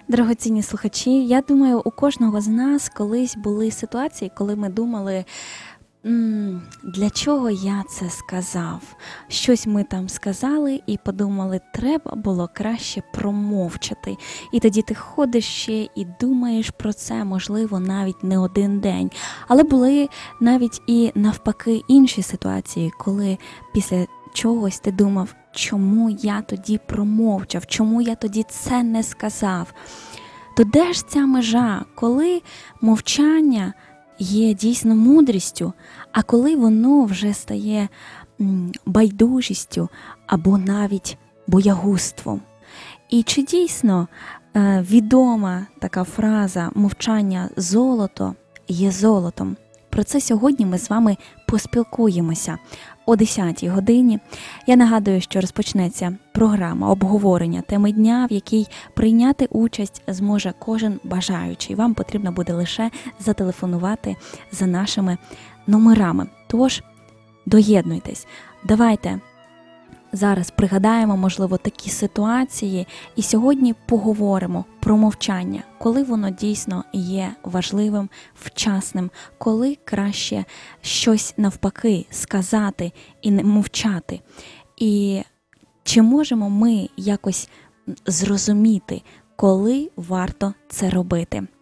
Дорогоцінні слухачі, я думаю, у кожного з нас колись були ситуації, коли ми думали, для чого я це сказав? Щось ми там сказали і подумали, треба було краще промовчати. І тоді ти ходиш ще і думаєш про це, можливо, навіть не один день. Але були навіть і навпаки інші ситуації, коли після чогось ти думав, чому я тоді промовчав, чому я тоді це не сказав. То де ж ця межа, коли мовчання є дійсно мудрістю, а коли воно вже стає байдужістю або навіть боягузтвом? І чи дійсно відома така фраза «мовчання золото є золотом»? Про це сьогодні ми з вами поспілкуємося о 10-й годині. Я нагадую, що розпочнеться програма обговорення теми дня, в якій прийняти участь зможе кожен бажаючий. Вам потрібно буде лише зателефонувати за нашими номерами. Тож, доєднуйтесь. Давайте зараз пригадаємо, можливо, такі ситуації і сьогодні поговоримо про мовчання, коли воно дійсно є важливим, вчасним, коли краще щось навпаки сказати і не мовчати. І чи можемо ми якось зрозуміти, коли варто це робити?